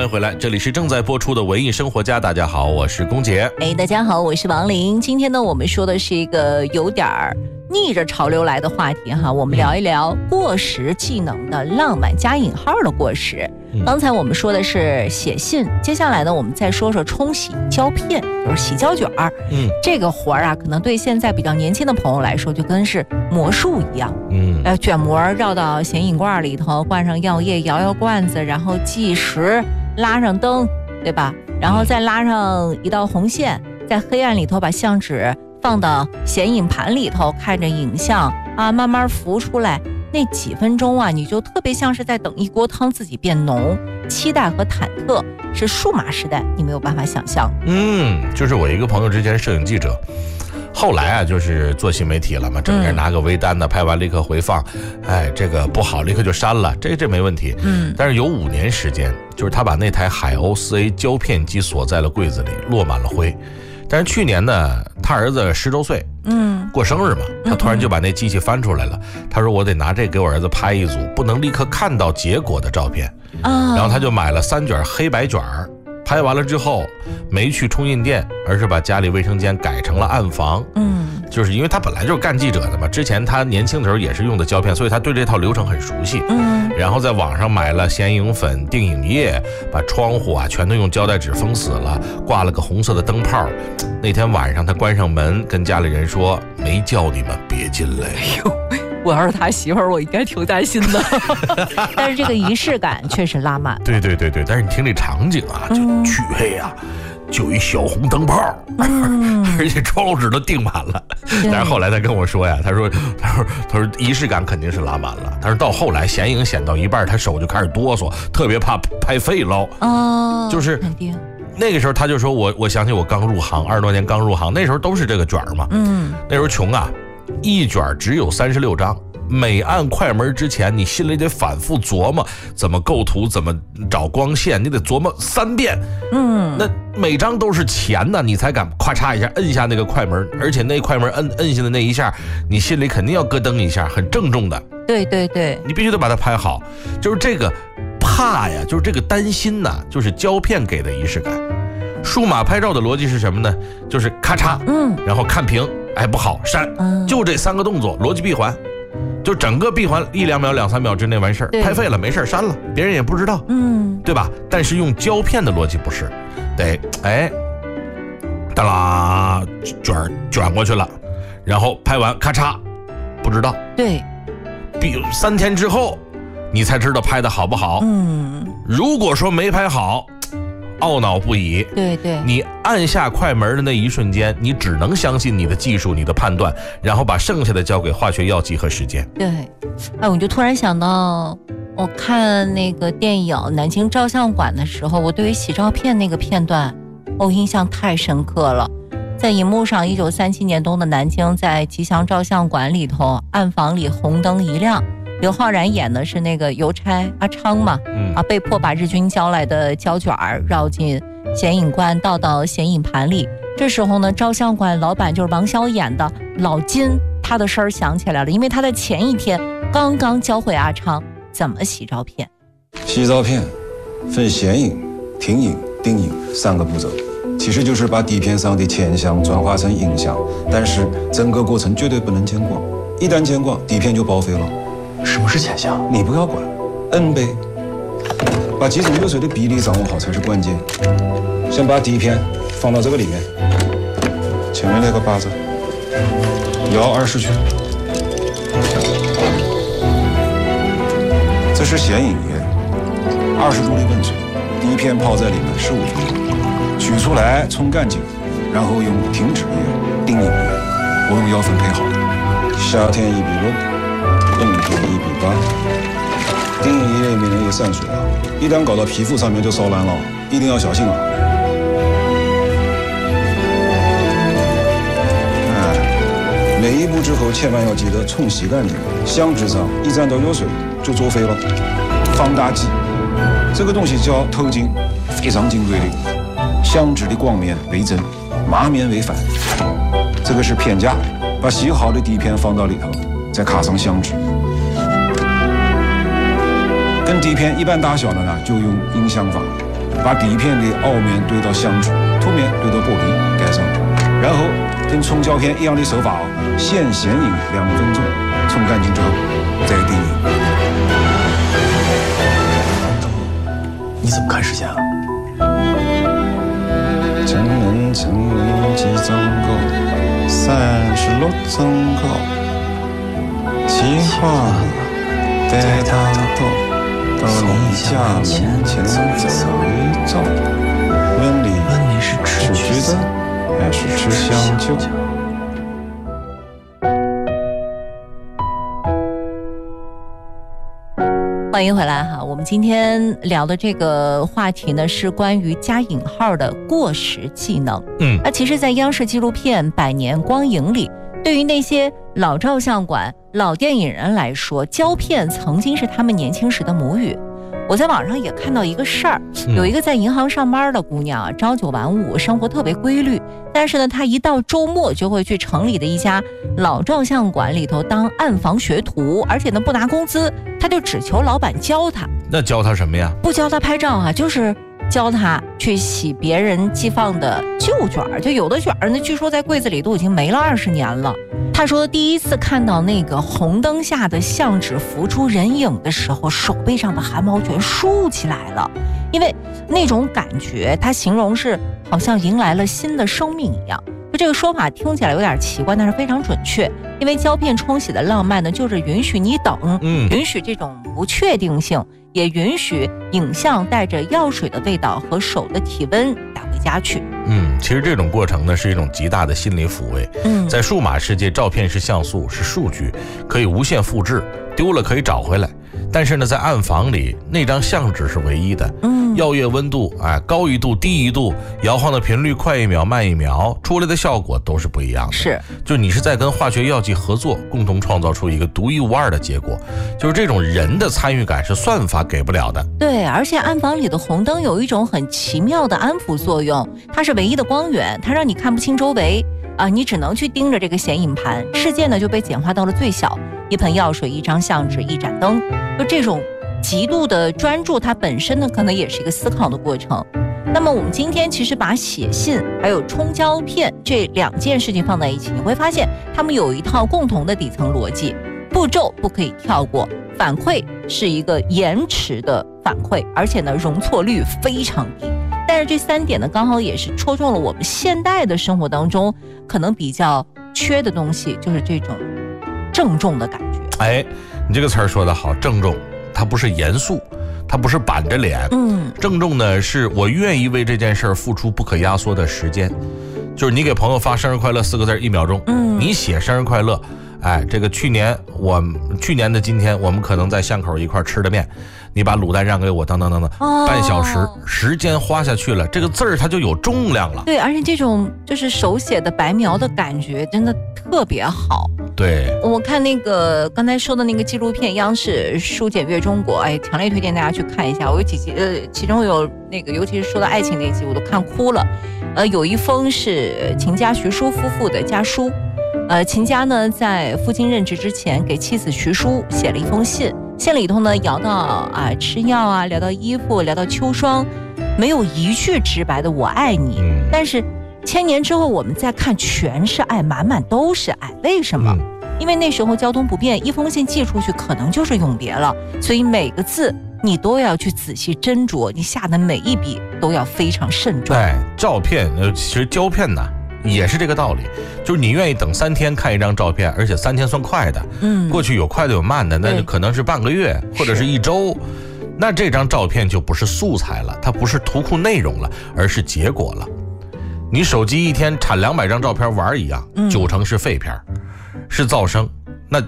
迎回来，这里是正在播出的文艺生活家。大家好，我是龚杰。 大家好，我是王琳。今天呢，我们说的是一个有点逆着潮流来的话题哈，我们聊一聊过时技能的浪漫加引号的过时。刚才我们说的是写信，接下来呢，我们再说说冲洗胶片，就是洗胶卷儿。这个活儿啊，可能对现在比较年轻的朋友来说，就跟是魔术一样。卷膜绕到显影罐里头，灌上药液，摇摇罐子，然后计时，拉上灯，对吧？然后再拉上一道红线，在黑暗里头把相纸放到显影盘里头，看着影像啊慢慢浮出来。那几分钟啊，你就特别像是在等一锅汤自己变浓，期待和忐忑是数码时代你没有办法想象。 就是我一个朋友之前摄影记者，后来啊就是做新媒体了嘛，整个人拿个微单的，拍完立刻回放，这个不好立刻就删了，这没问题。但是有5年时间，就是他把那台海鸥 4A 胶片机锁在了柜子里，落满了灰。但是去年呢，他儿子10周岁，过生日嘛，他突然就把那机器翻出来了。他说我得拿这给我儿子拍一组不能立刻看到结果的照片。然后他就买了3卷黑白卷，拍完了之后没去冲印店，而是把家里卫生间改成了暗房。就是因为他本来就是干记者的嘛，之前他年轻的时候也是用的胶片，所以他对这套流程很熟悉。然后在网上买了显影粉、定影液，把窗户啊全都用胶带纸封死了，挂了个红色的灯泡。那天晚上他关上门，跟家里人说没叫你们别进来。 我要是他媳妇儿，我应该挺担心的。但是这个仪式感确实拉满。 对，但是你听这场景啊，就黢黑啊，就一小红灯泡，而且窗户纸都钉满了。但是后来他跟我说呀，他说仪式感肯定是拉满了。他说到后来显影显到一半，他手就开始哆嗦，特别怕拍废喽。就是肯定。那个时候他就说我想起我刚入行20多年刚入行，那时候都是这个卷嘛。那时候穷啊，一卷只有36张。每按快门之前，你心里得反复琢磨怎么构图，怎么找光线，你得琢磨3遍。那每张都是钱呢，你才敢咔嚓一下摁下那个快门，而且那快门摁下的那一下，你心里肯定要咯噔一下，很郑重的。 对， 你必须得把它拍好。就是这个怕呀，就是这个担心呐，就是胶片给的仪式感。数码拍照的逻辑是什么呢？就是咔嚓，然后看屏，不好删，就这3个动作，逻辑闭环。就整个闭环1、2秒、2、3秒之内完事儿，拍废了没事删了，别人也不知道，对吧？但是用胶片的逻辑不是，得哒啦卷过去了，然后拍完咔嚓，不知道， 对 ，3天之后你才知道拍的好不好。如果说没拍好，懊恼不已。对，你按下快门的那一瞬间，你只能相信你的技术、你的判断，然后把剩下的交给化学药剂和时间。 对，我就突然想到，我看那个电影《南京照相馆》的时候，我对于洗照片那个片段，印象太深刻了。在荧幕上，1937年冬的南京，在吉祥照相馆里头，暗房里红灯一亮。刘昊然演的是那个邮差阿昌嘛，被迫把日军交来的胶卷绕进显影罐，倒到显影盘里。这时候呢，照相馆老板就是王骁演的老金，他的声儿响起来了，因为他在前一天刚刚教会阿昌怎么洗照片。 洗照片分显影、停影、定影3个步骤，其实就是把底片上的前像转化成影像，但是整个过程绝对不能见光，一旦见光，底片就报废了。 什么是前项？ 你不要管，摁呗。把几种油水的比例掌握好才是关键。先把底片放到这个里面，前面那个把子摇20圈，这是显影液，20度的温水，底片泡在里面15分钟，取出来冲干净，然后用停止液、定影液，我用药粉配好的，夏天1比6。冬天1比8，定影液里面有散水啊，一旦搞到皮肤上面就烧烂了，一定要小心啊！每一步之后千万要记得冲洗干净，相纸上一沾到油水就作废了。放大镜，这个东西叫透镜，非常金贵的，相纸的光面为真，麻面为反。这个是片架，把洗好的底片放到里头。再卡上相纸，跟底片一般大小的呢，就用影像法， 把底片的凹面对到箱处，凸面对到玻璃盖上，然后跟冲胶片一样的手法先显影2分钟，冲干净之后再定影。 你怎么看时间啊？ 成人几增高，36增高，计划带他到你家门前走一走。问你是吃橘子还是吃香蕉？ 欢迎回来哈，我们今天聊的这个话题呢是关于加引号的过时技能。那其实在央视纪录片《百年光影》里，对于那些老照相馆、老电影人来说，胶片曾经是他们年轻时的母语。我在网上也看到一个事儿，有一个在银行上班的姑娘啊，朝9晚5，生活特别规律，但是呢，她一到周末就会去城里的一家老照相馆里头当暗房学徒，而且呢不拿工资，她就只求老板教她。 那教她什么呀？ 不教她拍照啊，就是教她去洗别人寄放的旧卷儿，就有的卷儿呢，据说在柜子里都已经没了20年了。他说第一次看到那个红灯下的相纸浮出人影的时候，手背上的汗毛全竖起来了，因为那种感觉他形容是好像迎来了新的生命一样。就这个说法听起来有点奇怪，但是非常准确，因为胶片冲洗的浪漫呢，就是允许你等，允许这种不确定性，也允许影像带着药水的味道和手的体温带回家去。 其实这种过程呢是一种极大的心理抚慰。在数码世界，照片是像素，是数据，可以无限复制，丢了可以找回来。但是呢，在暗房里，那张相纸是唯一的。药液温度，高1度低1度，摇晃的频率快1秒慢1秒，出来的效果都是不一样的。 是， 就你是在跟化学药剂合作，共同创造出一个独一无二的结果。就是这种人的参与感是算法给不了的。 对，而且暗房里的红灯有一种很奇妙的安抚作用，它是唯一的光源，它让你看不清周围你只能去盯着这个显影盘，世界呢就被简化到了最小，一盆药水，一张相纸，一盏灯，就这种极度的专注，它本身呢可能也是一个思考的过程。那么我们今天其实把写信还有冲胶片这2件事情放在一起，你会发现它们有一套共同的底层逻辑，步骤不可以跳过，反馈是一个延迟的反馈，而且呢容错率非常低。但是这3点呢刚好也是戳中了我们现代的生活当中可能比较缺的东西，就是这种郑重的感觉。 你这个词儿说得好，郑重，它不是严肃，它不是板着脸。郑重呢是我愿意为这件事儿付出不可压缩的时间。就是你给朋友发生日快乐4个字1秒钟，你写生日快乐，这个去年的今天我们可能在巷口一块吃的面，你把卤蛋让给我，等，半小时时间花下去了，这个字儿它就有重量了。 对，而且这种就是手写的白描的感觉真的特别好。 对， 我看那个刚才说的那个纪录片，央视书检阅中国，强烈推荐大家去看一下。我有几集，其中有那个，尤其是说到爱情那集，我都看哭了。有一封是秦家徐书夫妇的家书。秦家呢在父亲任职之前，给妻子徐书写了一封信，信里头呢聊到吃药聊到衣服，聊到秋霜，没有一句直白的我爱你。但是1000年之后我们再看，全是爱，满满都是爱。为什么？因为那时候交通不便，一封信寄出去可能就是永别了，所以每个字你都要去仔细斟酌，你下的每一笔都要非常慎重。 照片其实胶片呢也是这个道理，就是你愿意等3天看一张照片，而且3天算快的。过去有快的有慢的，那就可能是半个月或者是1周。那这张照片就不是素材了，它不是图库内容了，而是结果了。你手机一天产200张照片玩一样，90%是废片，是噪声，